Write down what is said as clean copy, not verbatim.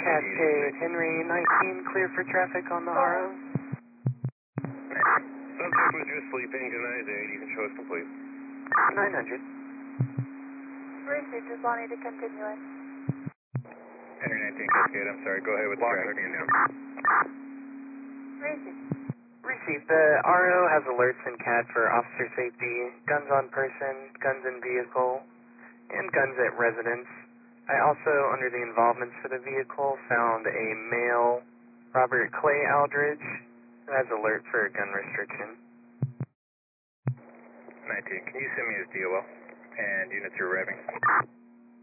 Cat K, Henry 19, clear for traffic on the RO. Subject was just sleeping. Good night, Aid. You can show us complete. 900. Received, just wanting to continue it. Henry 19, Cascade. I'm sorry. Go ahead with the traffic. Received. Received. The RO has alerts in CAD for officer safety, guns on person, guns in vehicle, and guns at residence. I also, under the involvements for the vehicle, found a male, Robert Clay Aldridge, who has alert for gun restriction. 19, can you send me his DOL and units are arriving?